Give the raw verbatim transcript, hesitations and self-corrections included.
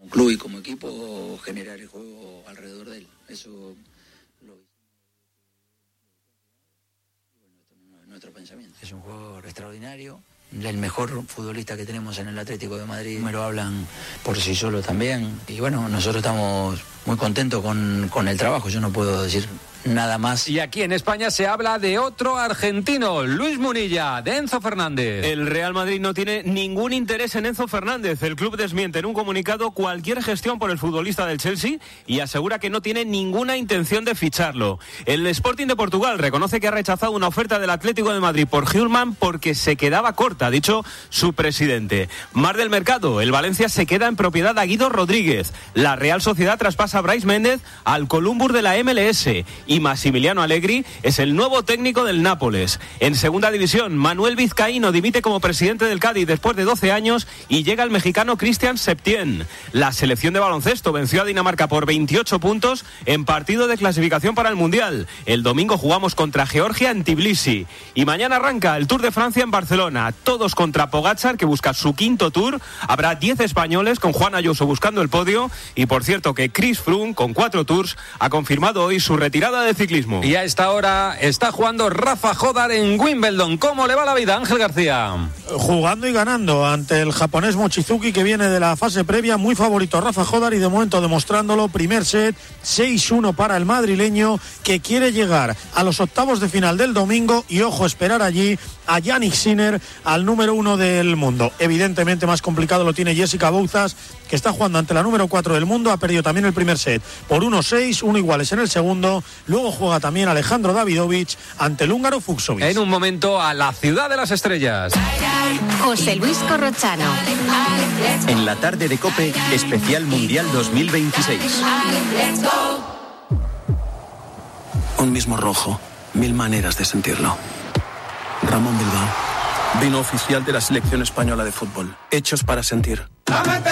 Club y como equipo generar el juego alrededor de él. Eso lo nuestro pensamiento. Es un jugador extraordinario, el mejor futbolista que tenemos en el Atlético de Madrid. Me lo hablan por sí solo también. Y bueno, nosotros estamos muy contentos con, con el trabajo. Yo no puedo decir nada más. Y aquí en España se habla de otro argentino, Luis Munilla, de Enzo Fernández. El Real Madrid no tiene ningún interés en Enzo Fernández. El club desmiente en un comunicado cualquier gestión por el futbolista del Chelsea y asegura que no tiene ninguna intención de ficharlo. El Sporting de Portugal reconoce que ha rechazado una oferta del Atlético de Madrid por Hjulmand porque se quedaba corta, ha dicho su presidente. Mar del Mercado, el Valencia se queda en propiedad a Guido Rodríguez. La Real Sociedad traspasa a Brais Méndez al Columbus de la M L S. Y Massimiliano Allegri es el nuevo técnico del Nápoles. En segunda división, Manuel Vizcaíno dimite como presidente del Cádiz después de doce años y llega el mexicano Cristian Septién. La selección de baloncesto venció a Dinamarca por veintiocho puntos en partido de clasificación para el Mundial. El domingo jugamos contra Georgia en Tbilisi. Y mañana arranca el Tour de Francia en Barcelona. Todos contra Pogačar, que busca su quinto Tour. Habrá diez españoles con Juan Ayuso buscando el podio. Y por cierto que Chris Froome, con cuatro Tours, ha confirmado hoy su retirada de ciclismo. Y a esta hora está jugando Rafa Jodar en Wimbledon. ¿Cómo le va la vida, Ángel García? Jugando y ganando ante el japonés Mochizuki, que viene de la fase previa. Muy favorito Rafa Jodar y de momento demostrándolo. Primer set, seis uno para el madrileño, que quiere llegar a los octavos de final del domingo y, ojo, esperar allí a Jannik Sinner, al número uno del mundo. Evidentemente más complicado lo tiene Jessica Bouzas, que está jugando ante la número cuatro del mundo. Ha perdido también el primer set por uno seis, uno iguales en el segundo. Luego juega también Alejandro Davidovich ante el húngaro Fucsovics. En un momento a la ciudad de las estrellas. José Luis Corrochano. En la tarde de COPE, especial Mundial dos mil veintiséis. Un mismo rojo, mil maneras de sentirlo. Ramón Bilbao, vino oficial de la selección española de fútbol, hechos para sentir.